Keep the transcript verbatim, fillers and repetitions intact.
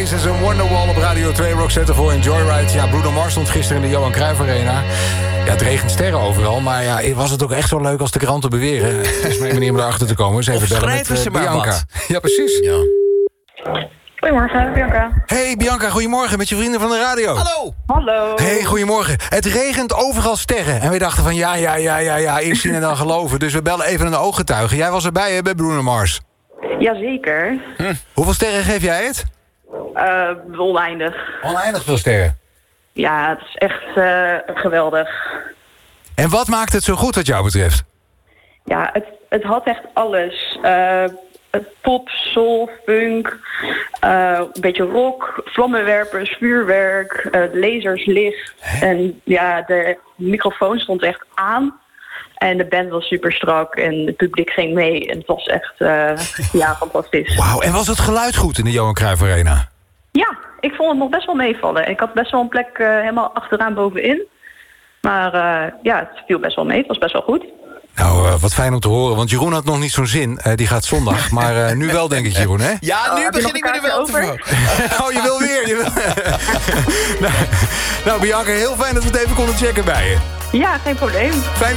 Faces en Wonderwall op Radio twee. Roxette voor en Joyride. Ja, Bruno Mars stond gisteren in de Johan Cruijff Arena. Ja, het regent sterren overal. Maar ja, was het ook echt zo leuk als de kranten beweren? Dat is mijn manier om erachter te komen. Dus even Of bellen schrijven met ze uh, maar Bianca. wat. Ja, precies. Ja. Goedemorgen, Bianca. Hey Bianca, goedemorgen met je vrienden van de radio. Hallo. Hallo. Hey, goedemorgen. Het regent overal sterren. En we dachten van ja, ja, ja, ja, ja, eerst zien en dan geloven. Dus we bellen even een ooggetuige. Jij was erbij, hè, bij Bruno Mars. Jazeker. Hm. Hoeveel sterren geef jij het? Uh, oneindig. Oneindig veel sterren. Ja, het is echt uh, geweldig. En wat maakt het zo goed wat jou betreft? Ja, het, het had echt alles. Uh, pop, soul, funk, uh, een beetje rock, vlammenwerpers, vuurwerk, uh, lasers, licht. Hè? En ja, de microfoon stond echt aan. En de band was super strak en het publiek ging mee. En het was echt, uh, ja, fantastisch. Wauw, en was het geluid goed in de Johan Cruijff Arena? Ja, ik vond het nog best wel meevallen. Ik had best wel een plek uh, helemaal achteraan bovenin. Maar uh, ja, het viel best wel mee. Het was best wel goed. Nou, uh, wat fijn om te horen, want Jeroen had nog niet zo'n zin. Uh, die gaat zondag, maar uh, nu wel denk ik, Jeroen, hè? Ja, nu oh, begin ik me er wel te ver. Oh, je wil weer, je wil... nou, nou, Bianca, heel fijn dat we het even konden checken bij je. Ja, geen probleem. Fijn